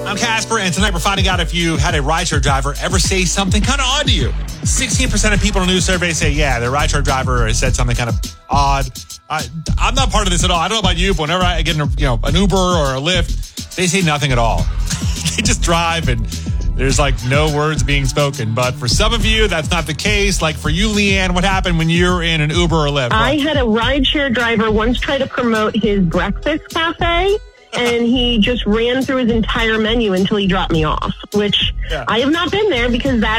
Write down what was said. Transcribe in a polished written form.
I'm Casper, and tonight we're finding out if you had a rideshare driver ever say something kind of odd to you. 16% of people in a new survey say, yeah, their rideshare driver has said something kind of odd. I'm not part of this at all. I don't know about you, but whenever I get in an Uber or a Lyft, they say nothing at all. They just drive, and there's like no words being spoken. But for some of you, that's not the case. Like for you, Leanne, what happened when you were in an Uber or Lyft? I had a rideshare driver once try to promote his breakfast cafe, and he just ran through his entire menu until he dropped me off, which I have not been there because that